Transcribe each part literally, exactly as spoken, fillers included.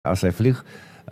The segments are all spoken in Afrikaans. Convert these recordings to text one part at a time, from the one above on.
as hy vlieg.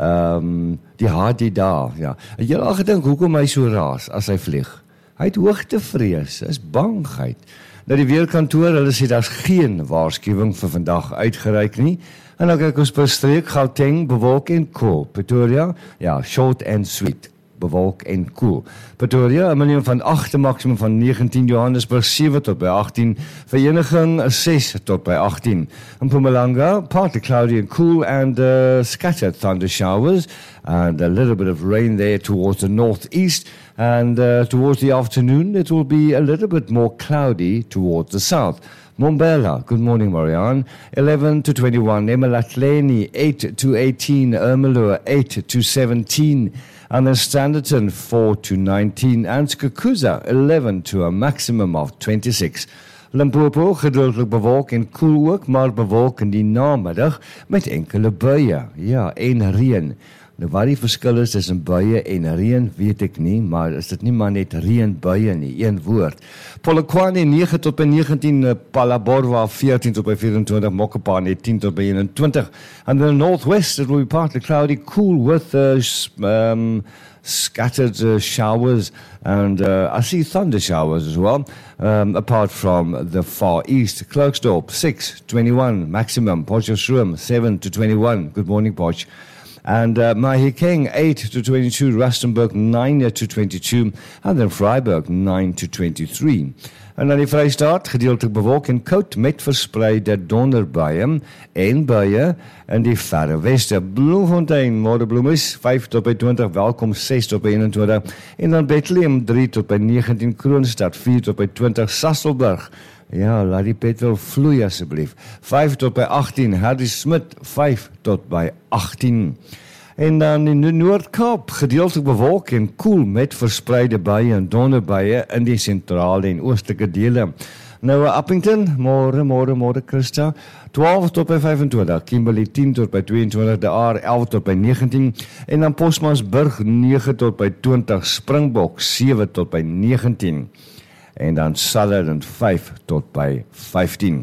Um, die H D daar, ja. En jy al gedink, hoekom hy so raas as hy vlieg? Hy het hoogtevrees, is bangheid. Nou die weerkantoor, hulle sê daar's geen waarskuwing vir vandag uitgereik nie. En dan kyk ons per streek, Gauteng, bewolk en koel. Pretoria, ja, short and sweet. Bewolk en koel. Pretoria, 'n minimum van agt, 'n maksimum van negentien, Johannesburg sewe tot by agttien, Vereniging ses tot by agttien. In Mpumalanga, partly cloudy and cool and uh, scattered thunder showers and a little bit of rain there towards the northeast, and uh, towards the afternoon it will be a little bit more cloudy towards the south. Mbombela, good morning, Marianne. eleven to twenty-one, Emalahleni eight to eighteen, Ermelo eight to seventeen, and then Standerton four to nineteen, and Skukuza eleven to a maximum of twenty-six. Limpopo gedeeltelik bewolk en koel ook, maar bewolk in die namiddag met enkele buie. Ja, en reën. Nou wat die verskil is tussen buie en reën, weet ek nie, maar is dit nie maar net reën buie nie, een woord. Polokwane nege tot by negentien, Palaborwa veertien tot by vyf-en-twintig, Mokopane tien tot by een-en-twintig. And the northwest it will be partly cloudy, cool with uh, um, scattered uh, showers, and uh, I see thunder showers as well, um, apart from the far east. Klerksdorp six, twenty-one, maximum. Potchefstroom seven to twenty-one. Good morning, Potch. And uh, Mahikeng eight to twenty-two, Rustenburg nine to twenty-two, and then Vryburg nine to twenty-three. En dan die Vrystaat, gedeeltelik bewolk en koud met verspreide donderbuie en buie in die verre weste. Bloemfontein, Modderbloemies vyf tot by twintig, Welkom ses tot by een-en-twintig, en dan Bethlehem drie tot by negentien, Kroonstad vier tot by twintig, Sasolburg, ja, laat die petrol vloei asseblief, vyf tot by agttien, Hardy Smit vyf tot by agttien. En dan in die Noord-Kaap, gedeeltelik bewolk en koel met verspreide buie en donderbuie in die sentrale en oostelike dele. Nou Appington, môre, môre, môre Christa, twaalf tot by vyf-en-twintig, Kimberley tien tot by twee-en-twintig, De Aar elf tot by negentien, en dan Postmansburg nege tot by twintig, Springbok sewe tot by negentien, en dan Sutherland vyf tot by vyftien.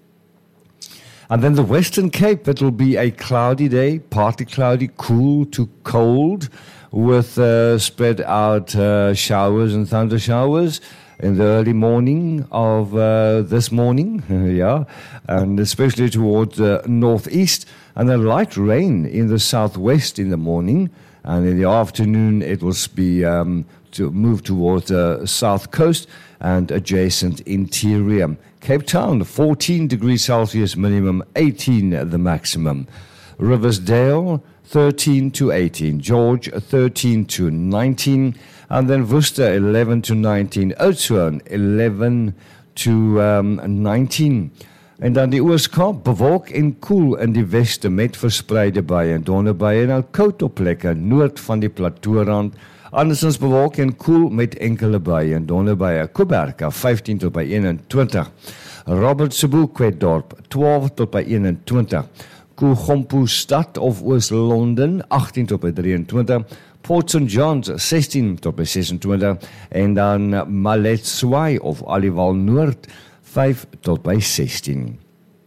And then the Western Cape, it will be a cloudy day, partly cloudy, cool to cold, with uh, spread out uh, showers and thunder showers in the early morning of uh, this morning, yeah, and especially towards the northeast, and then light rain in the southwest in the morning, and in the afternoon it will be um, to move towards the south coast and adjacent interior. Cape Town, fourteen degrees Celsius minimum, eighteen the maximum. Riversdale, thirteen to eighteen. George, thirteen to nineteen. And then Worcester, eleven to nineteen. Oudtshoorn, eleven to um, nineteen. En dan die Oos-Kaap, bewolk en koel in die weste met verspreide buie en donderbuie, en dan koud op plekke noord van die plateaurand. Andersins bewolk en koel met enkele buie en donderbuie. Kuberka vyftien tot by een-en-twintig. Robert Sibukwe-dorp twaalf tot by een-en-twintig. Kugompo stad of Oos-London agttien tot by drie-en-twintig. Port Saint John's sestien tot by ses-en-twintig, en dan Maletswai of Aliwal Noord vyf tot by sestien.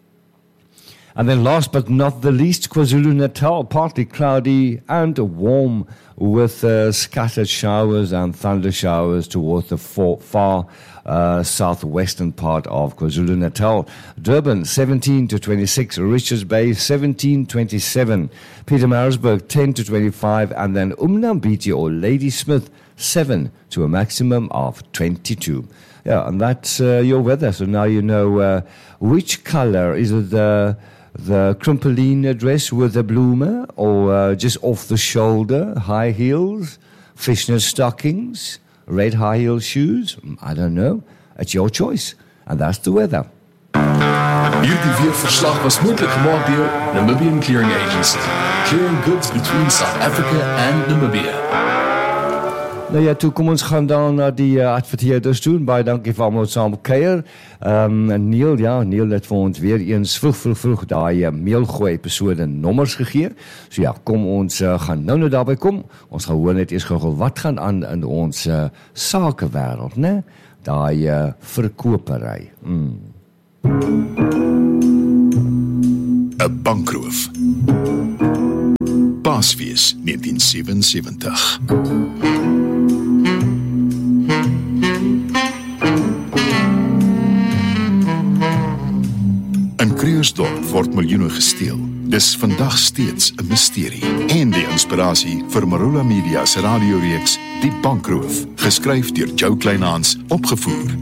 And then last but not the least, KwaZulu-Natal, partly cloudy and warm with uh, scattered showers and thunder showers towards the far, far uh, southwestern part of KwaZulu-Natal. Durban, seventeen to twenty-six, Richards Bay, seventeen to twenty-seven, Pietermaritzburg, ten to twenty-five, and then Umnambiti or Ladysmith, seven to a maximum of twenty-two. Yeah, and that's uh, your weather. So now you know uh, which color is it the the Crimpeline dress with the bloomer, or uh, just off the shoulder, high heels, fishnet stockings, red high heel shoes. I don't know. It's your choice. And that's the weather. Hierdie weerverslag was moontlik gemaak deur Namibian Clearing Agency. Clearing goods between South Africa and Namibia. Nou ja, toe kom ons gaan dan na die uh, adverteerders toe. Baie dankie vir almal wat saam kuier. Um, en Neil, ja, Neil het vir ons weer eens vroeg, vroeg, vroeg daai uh, mailgooi episode nommers gegee. So ja, kom ons uh, gaan nou nou daarby kom. Ons gaan hoor net eers gou wat gaan aan in ons uh, sakewêreld, né? Daai uh, verkopery. Mm. 'n Bankroof. Paasfees negentien sewensewentig. In Krugersdorp word miljoene gesteel. Dis vandag steeds 'n misterie. En die inspirasie vir Marula Media se radioreeks Die Bankroof, geskryf deur Jo Kleinhans, opgevoer